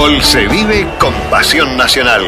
fútbol se vive con pasión nacional.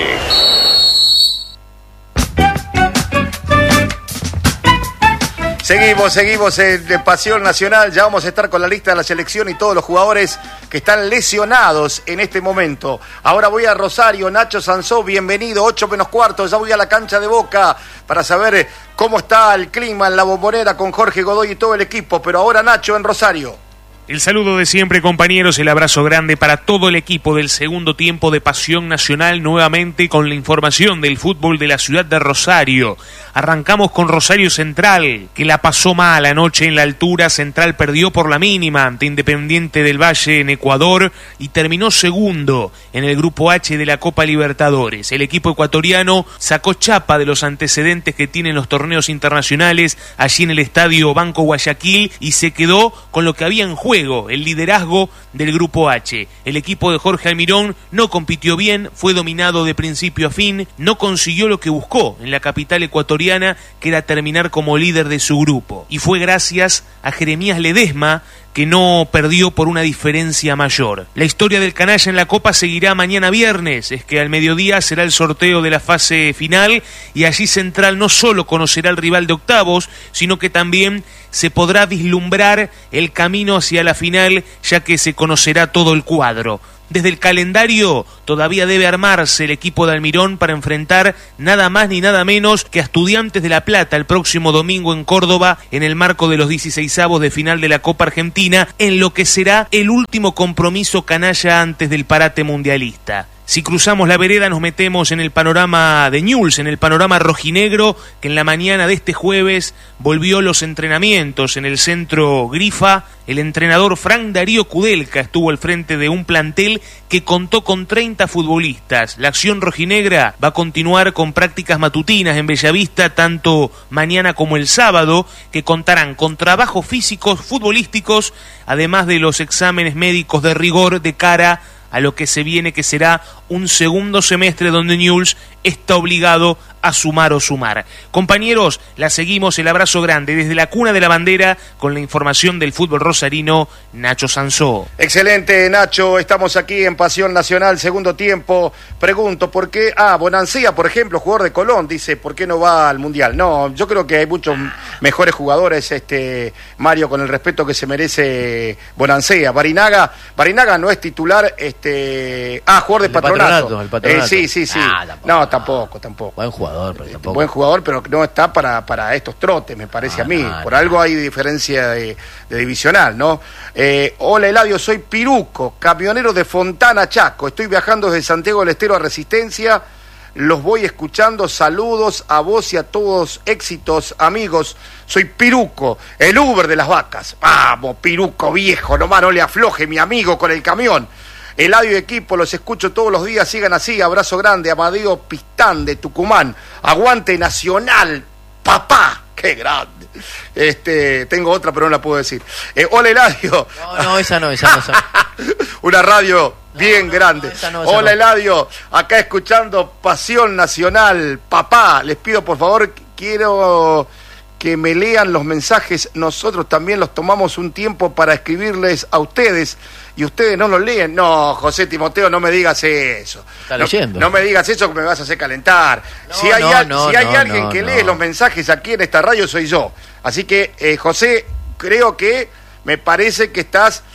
Seguimos en Pasión Nacional. Ya vamos a estar con la lista de la selección y todos los jugadores que están lesionados en este momento. Ahora voy a Rosario. Nacho Sansó, bienvenido, 8:15. Ya voy a la cancha de Boca para saber cómo está el clima en la Bombonera con Jorge Godoy y todo el equipo. Pero ahora Nacho en Rosario. El saludo de siempre, compañeros, el abrazo grande para todo el equipo del segundo tiempo de Pasión Nacional, nuevamente con la información del fútbol de la ciudad de Rosario. Arrancamos con Rosario Central, que la pasó mal anoche en la altura. Central perdió por la mínima ante Independiente del Valle en Ecuador y terminó segundo en el Grupo H de la Copa Libertadores. El equipo ecuatoriano sacó chapa de los antecedentes que tienen los torneos internacionales allí en el Estadio Banco Guayaquil y se quedó con lo que había en juego, el liderazgo del Grupo H. El equipo de Jorge Almirón no compitió bien, fue dominado de principio a fin, no consiguió lo que buscó en la capital ecuatoriana, que era terminar como líder de su grupo. Y fue gracias a Jeremías Ledesma, que no perdió por una diferencia mayor. La historia del canalla en la Copa seguirá mañana viernes, es que al mediodía será el sorteo de la fase final y allí Central no solo conocerá al rival de octavos, sino que también se podrá vislumbrar el camino hacia la final, ya que se conocerá todo el cuadro. Desde el calendario todavía debe armarse el equipo de Almirón para enfrentar nada más ni nada menos que a Estudiantes de La Plata el próximo domingo en Córdoba en el marco de los 16avos de final de la Copa Argentina, en lo que será el último compromiso canalla antes del parate mundialista. Si cruzamos la vereda nos metemos en el panorama de Newell's, en el panorama rojinegro, que en la mañana de este jueves volvió los entrenamientos en el centro Grifa. El entrenador Frank Darío Kudelka estuvo al frente de un plantel que contó con 30 futbolistas. La acción rojinegra va a continuar con prácticas matutinas en Bellavista, tanto mañana como el sábado, que contarán con trabajos físicos, futbolísticos, además de los exámenes médicos de rigor de cara a lo que se viene, que será un segundo semestre donde Newell's está obligado a sumar o sumar. Compañeros, la seguimos, el abrazo grande desde la cuna de la bandera con la información del fútbol rosarino, Nacho Sansó. Excelente, Nacho, estamos aquí en Pasión Nacional, segundo tiempo. Pregunto, ¿por qué? Bonancía, por ejemplo, jugador de Colón, dice, ¿por qué no va al Mundial? No, yo creo que hay muchos mejores jugadores, Mario, con el respeto que se merece Bonancía. Barinaga no es titular, jugador de Patronato. El Patronato. Sí. No, tampoco. Buen jugador, pero tampoco. Buen jugador, pero no está para estos trotes, me parece a mí. Por algo hay diferencia de divisional, ¿no? Hola, Eladio, soy Piruco, camionero de Fontana, Chaco. Estoy viajando desde Santiago del Estero a Resistencia. Los voy escuchando. Saludos a vos y a todos. Éxitos, amigos. Soy Piruco, el Uber de las vacas. Vamos, Piruco viejo, nomás no le afloje mi amigo con el camión. Eladio y equipo, los escucho todos los días, sigan así, abrazo grande. Amadeo Pistán de Tucumán, aguante Nacional, papá, qué grande. Tengo otra pero no la puedo decir. Hola, Eladio. No, esa no. Una radio bien grande. Hola, Eladio, acá escuchando Pasión Nacional, papá, les pido por favor, quiero que me lean los mensajes, nosotros también los tomamos un tiempo para escribirles a ustedes y ustedes no los leen. No, José Timoteo, no me digas eso. Está leyendo. No me digas eso que me vas a hacer calentar. Si hay alguien que lee los mensajes aquí en esta radio soy yo. Así que, José, creo que me parece que estás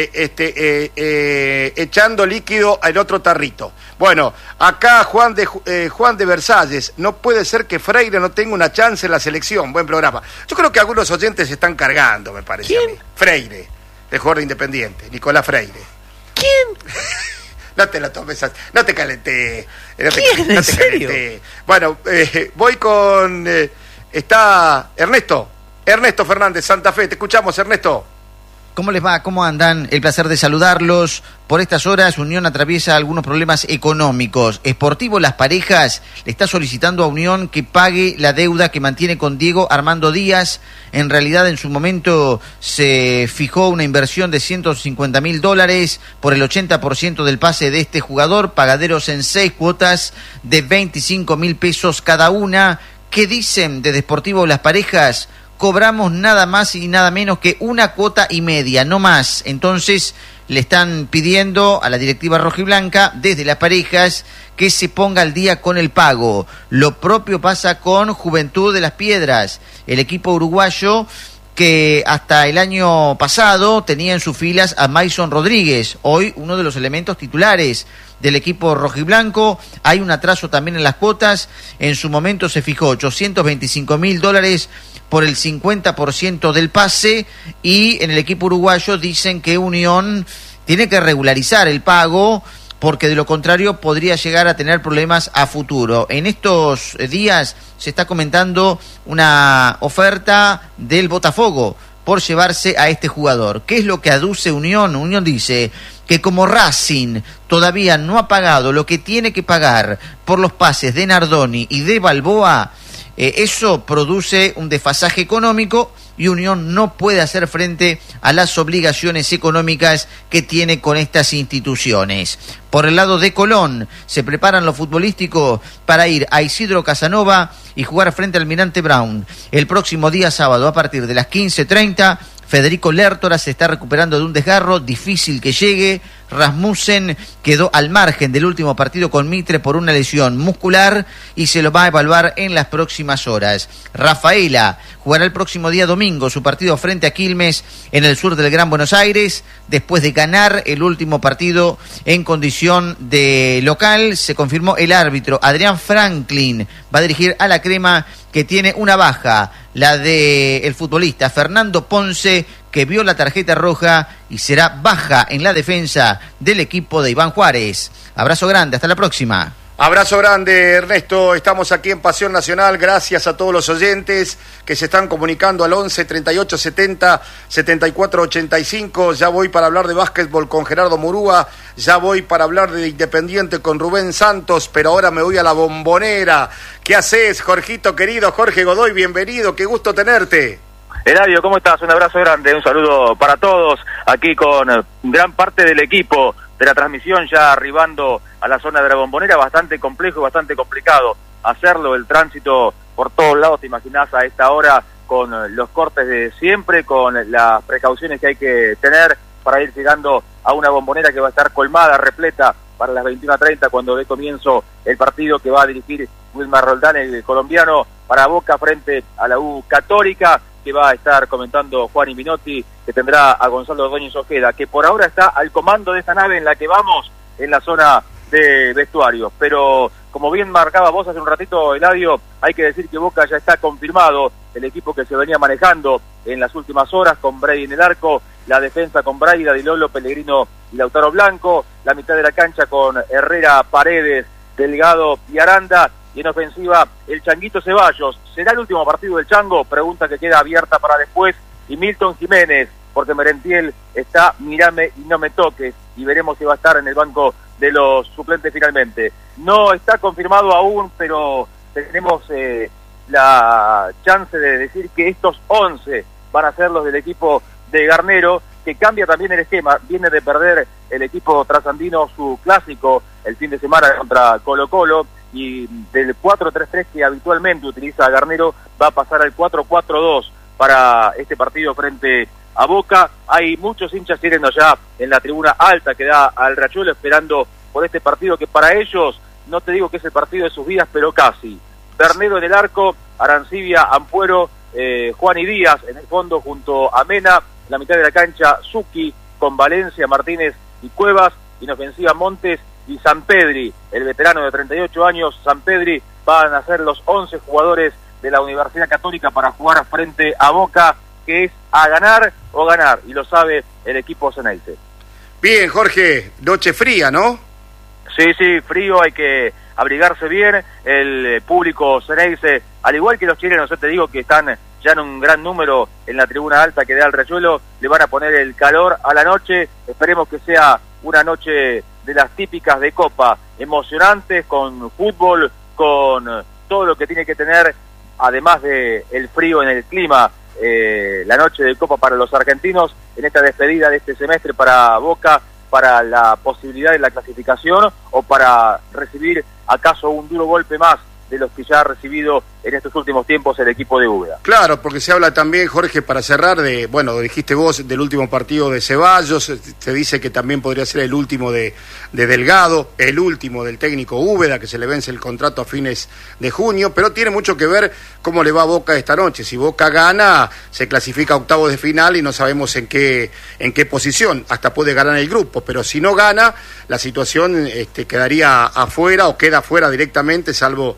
echando líquido en otro tarrito. Bueno, acá Juan de Versalles, no puede ser que Freire no tenga una chance en la selección. Buen programa. Yo creo que algunos oyentes se están cargando, me parece. ¿Quién? A mí. Freire, de jugador de Independiente, Nicolás Freire. ¿Quién? No te lo tomes, no te calenté. ¿Quién? ¿En serio? Calenté. Bueno, voy con... está Ernesto Fernández, Santa Fe. Te escuchamos, Ernesto. ¿Cómo les va? ¿Cómo andan? El placer de saludarlos. Por estas horas, Unión atraviesa algunos problemas económicos. Sportivo Las Parejas le está solicitando a Unión que pague la deuda que mantiene con Diego Armando Díaz. En realidad, en su momento se fijó una inversión de $150.000 por el 80% del pase de este jugador, pagaderos en 6 cuotas de $25.000 cada una. ¿Qué dicen de Sportivo Las Parejas? Cobramos nada más y nada menos que 1,5 cuotas, no más. Entonces, le están pidiendo a la directiva rojiblanca, desde las parejas, que se ponga al día con el pago. Lo propio pasa con Juventud de las Piedras, el equipo uruguayo que hasta el año pasado tenía en sus filas a Mason Rodríguez, hoy uno de los elementos titulares del equipo rojiblanco. Hay un atraso también en las cuotas. En su momento se fijó $825.000 por el 50% del pase, y en el equipo uruguayo dicen que Unión tiene que regularizar el pago, porque de lo contrario podría llegar a tener problemas a futuro. En estos días se está comentando una oferta del Botafogo por llevarse a este jugador. ¿Qué es lo que aduce Unión? Unión dice que como Racing todavía no ha pagado lo que tiene que pagar por los pases de Nardoni y de Balboa, eso produce un desfasaje económico, y Unión no puede hacer frente a las obligaciones económicas que tiene con estas instituciones. Por el lado de Colón, se preparan los futbolísticos para ir a Isidro Casanova y jugar frente al Almirante Brown el próximo día sábado a partir de las 15:30. Federico Lertora se está recuperando de un desgarro, difícil que llegue. Rasmussen quedó al margen del último partido con Mitre por una lesión muscular y se lo va a evaluar en las próximas horas. Rafaela jugará el próximo día domingo su partido frente a Quilmes en el sur del Gran Buenos Aires, después de ganar el último partido en condición de local. Se confirmó el árbitro Adrián Franklin va a dirigir a la Crema, que tiene una baja, la del futbolista Fernando Ponce, que vio la tarjeta roja y será baja en la defensa del equipo de Iván Juárez. Abrazo grande, hasta la próxima. Abrazo grande, Ernesto. Estamos aquí en Pasión Nacional. Gracias a todos los oyentes que se están comunicando al 11 38 70 74 85. Ya voy para hablar de básquetbol con Gerardo Murúa. Ya voy para hablar de Independiente con Rubén Santos. Pero ahora me voy a la Bombonera. ¿Qué haces, Jorgito querido? Jorge Godoy, bienvenido. Qué gusto tenerte. Eladio, ¿cómo estás? Un abrazo grande, un saludo para todos. Aquí con gran parte del equipo de la transmisión ya arribando a la zona de la Bombonera. Bastante complejo y bastante complicado hacerlo, el tránsito por todos lados, te imaginás a esta hora, con los cortes de siempre, con las precauciones que hay que tener para ir llegando a una Bombonera que va a estar colmada, repleta para las 21:30, cuando dé comienzo el partido que va a dirigir Wilmar Roldán, el colombiano, para Boca frente a la U Católica, que va a estar comentando Juan Minotti, que tendrá a Gonzalo Ordóñez Ojeda, que por ahora está al comando de esta nave en la que vamos, en la zona de vestuarios. Pero, como bien marcaba vos hace un ratito, Eladio, hay que decir que Boca ya está confirmado, el equipo que se venía manejando en las últimas horas, con Brady en el arco, la defensa con Braida, Di Lolo, Pellegrino y Lautaro Blanco, la mitad de la cancha con Herrera, Paredes, Delgado y Aranda, y en ofensiva el Changuito Ceballos. ¿Será el último partido del Chango? Pregunta que queda abierta para después. Y Milton Jiménez, porque Merentiel está mírame y no me toques, y veremos si va a estar en el banco de los suplentes finalmente. No está confirmado aún, pero tenemos la chance de decir que estos 11 van a ser los del equipo de Garnero, que cambia también el esquema. Viene de perder el equipo trasandino su clásico el fin de semana contra Colo-Colo, y del 4-3-3 que habitualmente utiliza Garnero va a pasar al 4-4-2 para este partido frente a Boca. Hay muchos hinchas sirviendo ya en la tribuna alta que da al Riachuelo, esperando por este partido, que para ellos, no te digo que es el partido de sus vidas, pero casi. Bernedo en el arco, Arancibia, Ampuero, Juan y Díaz en el fondo junto a Mena, en la mitad de la cancha Zucchi con Valencia, Martínez y Cuevas, y en ofensiva Montes y Sampedri, el veterano de 38 años. Sampedri van a ser los 11 jugadores de la Universidad Católica para jugar frente a Boca, que es a ganar o ganar, y lo sabe el equipo Ceneice. Bien, Jorge, noche fría, ¿no? Sí, frío, hay que abrigarse bien. El público Ceneice, al igual que los chilenos, te digo que están ya en un gran número en la tribuna alta que da al Riachuelo, le van a poner el calor a la noche. Esperemos que sea una noche de las típicas de Copa, emocionantes, con fútbol, con todo lo que tiene que tener, además de el frío en el clima, la noche de Copa para los argentinos, en esta despedida de este semestre para Boca, para la posibilidad de la clasificación, o para recibir acaso un duro golpe más de los que ya ha recibido en estos últimos tiempos el equipo de Úbeda. Claro, porque se habla también, Jorge, para cerrar, dijiste vos, del último partido de Ceballos, se dice que también podría ser el último de Delgado, el último del técnico Úbeda, que se le vence el contrato a fines de junio, pero tiene mucho que ver cómo le va a Boca esta noche. Si Boca gana, se clasifica a octavos de final y no sabemos en qué posición, hasta puede ganar el grupo, pero si no gana, la situación quedaría afuera o queda afuera directamente, salvo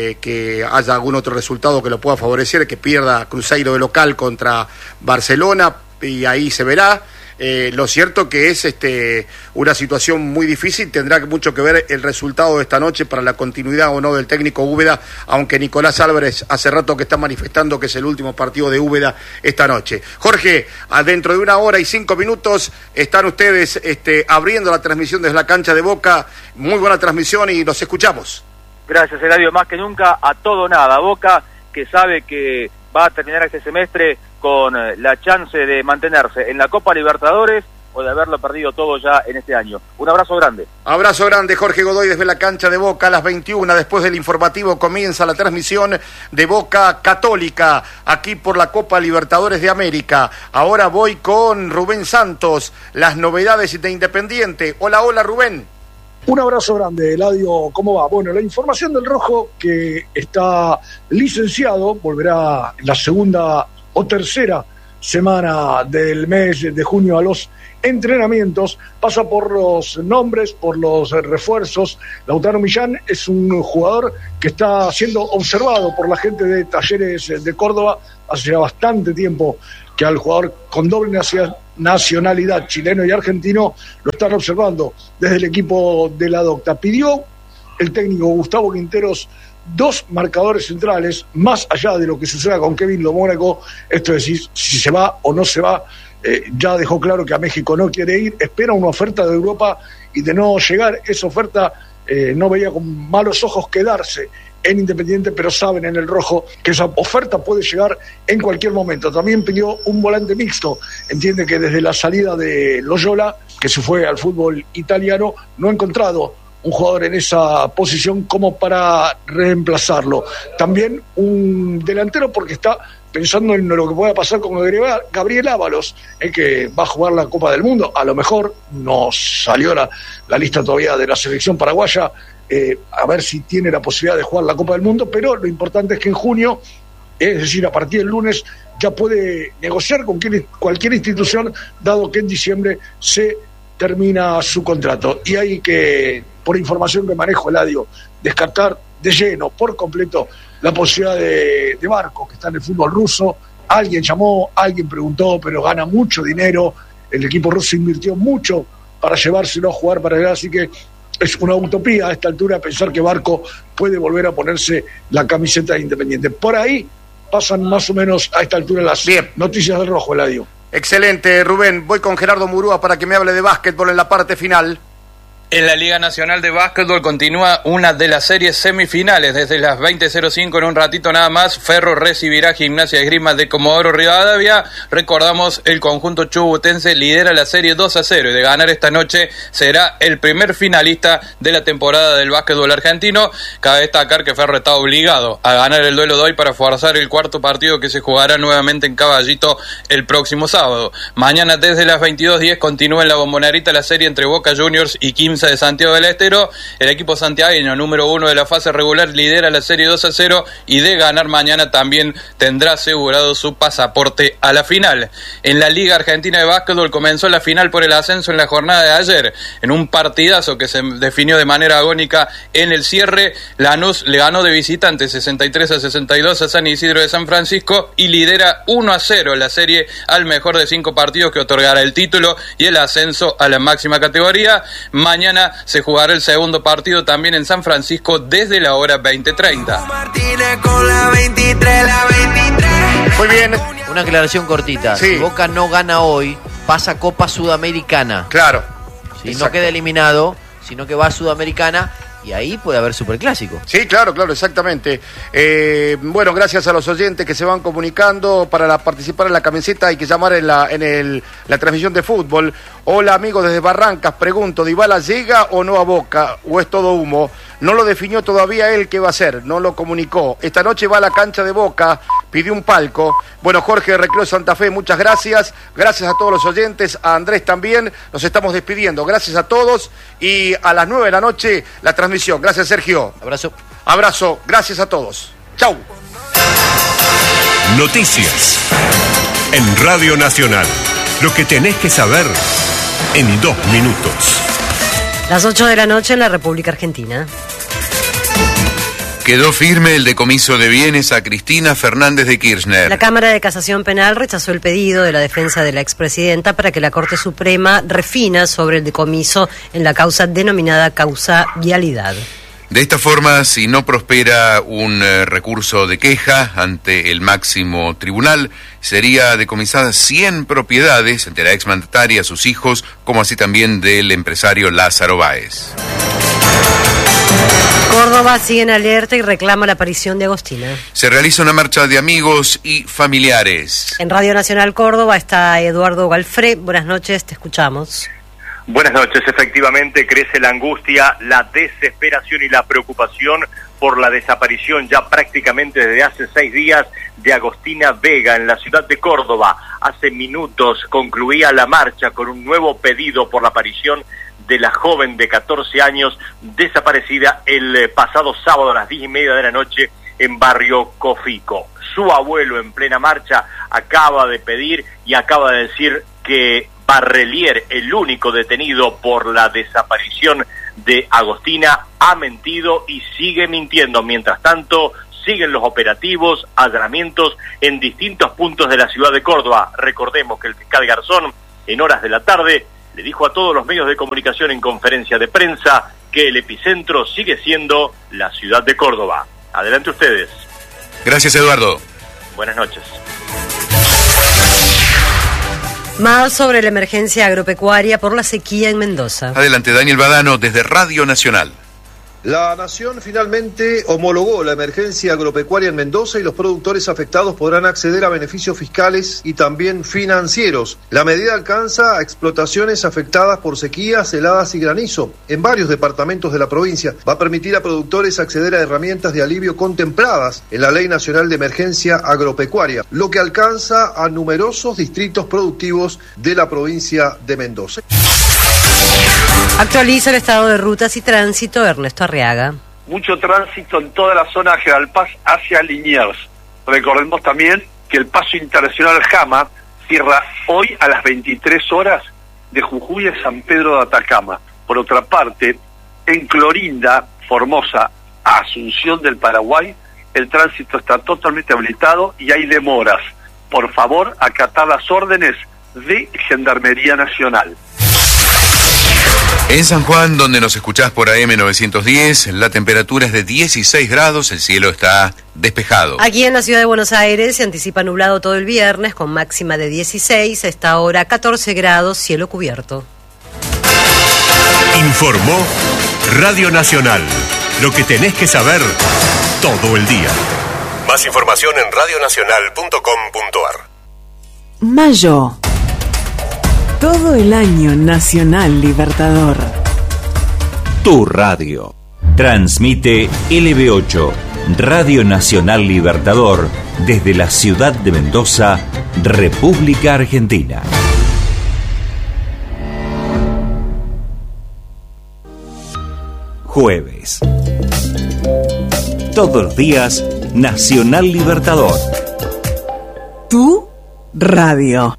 que haya algún otro resultado que lo pueda favorecer, que pierda Cruzeiro de local contra Barcelona, y ahí se verá. Lo cierto que es una situación muy difícil, tendrá mucho que ver el resultado de esta noche para la continuidad o no del técnico Úbeda, aunque Nicolás Álvarez hace rato que está manifestando que es el último partido de Úbeda esta noche. Jorge, dentro de 1 hora y 5 minutos están ustedes abriendo la transmisión desde la cancha de Boca. Muy buena transmisión y los escuchamos. Gracias, Eladio, más que nunca, a todo nada. Boca, que sabe que va a terminar este semestre con la chance de mantenerse en la Copa Libertadores o de haberlo perdido todo ya en este año. Un abrazo grande. Abrazo grande, Jorge Godoy, desde la cancha de Boca a las 21. Después del informativo comienza la transmisión de Boca Católica, aquí por la Copa Libertadores de América. Ahora voy con Rubén Santos, las novedades de Independiente. Hola, Rubén. Un abrazo grande, Eladio, ¿cómo va? Bueno, la información del Rojo, que está licenciado, volverá en la segunda o tercera semana del mes de junio a los entrenamientos, pasa por los nombres, por los refuerzos. Lautaro Millán es un jugador que está siendo observado por la gente de Talleres de Córdoba. Hace ya bastante tiempo que al jugador con doble nacionalidad, chileno y argentino, lo están observando desde el equipo de la Docta. Pidió el técnico Gustavo Quinteros 2 marcadores centrales, más allá de lo que suceda con Kevin Lo Mónaco, esto es decir, si se va o no se va. Ya dejó claro que a México no quiere ir, espera una oferta de Europa, y de no llegar esa oferta no veía con malos ojos quedarse en Independiente, pero saben en el Rojo que esa oferta puede llegar en cualquier momento. También pidió un volante mixto, entiende que desde la salida de Loyola, que se fue al fútbol italiano, no ha encontrado un jugador en esa posición como para reemplazarlo. También un delantero, porque está pensando en lo que pueda pasar con Gabriel Ábalos, que va a jugar la Copa del Mundo. A lo mejor no salió la lista todavía de la selección paraguaya, a ver si tiene la posibilidad de jugar la Copa del Mundo, pero lo importante es que en junio, es decir, a partir del lunes, ya puede negociar con cualquier institución, dado que en diciembre se termina su contrato. Y hay que, por información que manejo, Eladio, descartar de lleno, por completo, la posibilidad de Barco, que está en el fútbol ruso. Alguien llamó, alguien preguntó, pero gana mucho dinero. El equipo ruso invirtió mucho para llevárselo a jugar para allá, así que es una utopía a esta altura pensar que Barco puede volver a ponerse la camiseta de Independiente. Por ahí pasan más o menos a esta altura las noticias del Rojo, Eladio. Excelente, Rubén. Voy con Gerardo Murúa para que me hable de básquetbol en la parte final. En la Liga Nacional de Básquetbol continúa una de las series semifinales. Desde las 20:05, en un ratito nada más, Ferro recibirá Gimnasia de Esgrima de Comodoro Rivadavia. Recordamos, el conjunto chubutense lidera la serie 2-0 y de ganar esta noche será el primer finalista de la temporada del básquetbol argentino. Cabe destacar que Ferro está obligado a ganar el duelo de hoy para forzar el cuarto partido, que se jugará nuevamente en Caballito el próximo sábado. Mañana desde las 22:10 continúa en la Bombonera la serie entre Boca Juniors y Quimsa de Santiago del Estero. El equipo santiagueño, número 1 de la fase regular, lidera la serie 2-0 y de ganar mañana también tendrá asegurado su pasaporte a la final. En la Liga Argentina de Básquetbol comenzó la final por el ascenso en la jornada de ayer, en un partidazo que se definió de manera agónica en el cierre. Lanús le ganó de visitante 63-62 a San Isidro de San Francisco y lidera 1-0 la serie al mejor de 5 partidos que otorgará el título y el ascenso a la máxima categoría. Mañana se jugará el segundo partido también en San Francisco desde la hora 20:30. Muy bien. Una aclaración cortita. Sí. Si Boca no gana hoy, pasa Copa Sudamericana. Claro. Si no queda eliminado, sino que va a Sudamericana. Y ahí puede haber superclásico. Sí, claro, exactamente. Bueno, gracias a los oyentes que se van comunicando. Para participar en la camiseta hay que llamar en la transmisión de fútbol. Hola, amigos desde Barrancas, pregunto, ¿Dybala llega o no a Boca? ¿O es todo humo? no lo definió todavía él qué va a hacer, no lo comunicó. Esta noche va a la cancha de Boca, pidió un palco. Bueno, Jorge de Recreo Santa Fe, muchas gracias. Gracias a todos los oyentes, a Andrés también. Nos estamos despidiendo. Gracias a todos y a las 9 de la noche la transmisión. Gracias, Sergio. Abrazo. Abrazo. Gracias a todos. Chau. Noticias en Radio Nacional. Lo que tenés que saber en 2 minutos. Las 8 de la noche en la República Argentina. Quedó firme el decomiso de bienes a Cristina Fernández de Kirchner. La Cámara de Casación Penal rechazó el pedido de la defensa de la expresidenta para que la Corte Suprema refina sobre el decomiso en la causa denominada causa vialidad. De esta forma, si no prospera un recurso de queja ante el máximo tribunal, sería decomisadas 100 propiedades de la exmandataria, sus hijos, como así también del empresario Lázaro Báez. Córdoba sigue en alerta y reclama la aparición de Agostina. Se realiza una marcha de amigos y familiares. En Radio Nacional Córdoba está Eduardo Galfré. Buenas noches, te escuchamos. Buenas noches, efectivamente crece la angustia, la desesperación y la preocupación por la desaparición ya prácticamente desde hace 6 días de Agostina Vega en la ciudad de Córdoba. Hace minutos concluía la marcha con un nuevo pedido por la aparición de la joven de 14 años desaparecida el pasado sábado a las 10:30 de la noche en Barrio Cofico. Su abuelo en plena marcha acaba de pedir y acaba de decir que Barrelier, el único detenido por la desaparición de Agostina, ha mentido y sigue mintiendo. Mientras tanto, siguen los operativos, allanamientos en distintos puntos de la ciudad de Córdoba. Recordemos que el fiscal Garzón, en horas de la tarde, le dijo a todos los medios de comunicación en conferencia de prensa que el epicentro sigue siendo la ciudad de Córdoba. Adelante ustedes. Gracias, Eduardo. Buenas noches. Más sobre la emergencia agropecuaria por la sequía en Mendoza. Adelante, Daniel Badano, desde Radio Nacional. La Nación finalmente homologó la emergencia agropecuaria en Mendoza y los productores afectados podrán acceder a beneficios fiscales y también financieros. La medida alcanza a explotaciones afectadas por sequías, heladas y granizo en varios departamentos de la provincia. Va a permitir a productores acceder a herramientas de alivio contempladas en la Ley Nacional de Emergencia Agropecuaria, lo que alcanza a numerosos distritos productivos de la provincia de Mendoza. Actualiza el estado de rutas y tránsito Ernesto Arriaga. Mucho tránsito en toda la zona de General Paz hacia Liniers. Recordemos también que el paso internacional Jama cierra hoy a las 23 horas de Jujuy a San Pedro de Atacama. Por otra parte, en Clorinda, Formosa, a Asunción del Paraguay, el tránsito está totalmente habilitado y hay demoras. Por favor, acatar las órdenes de Gendarmería Nacional. En San Juan, donde nos escuchás por AM 910, la temperatura es de 16 grados, el cielo está despejado. Aquí en la ciudad de Buenos Aires se anticipa nublado todo el viernes, con máxima de 16, a esta hora 14 grados, cielo cubierto. Informó Radio Nacional. Lo que tenés que saber todo el día. Más información en radionacional.com.ar. Mayo. Todo el año Nacional Libertador. Tu radio. Transmite LB8, Radio Nacional Libertador, desde la ciudad de Mendoza, República Argentina. Jueves. Todos los días, Nacional Libertador. Tu radio.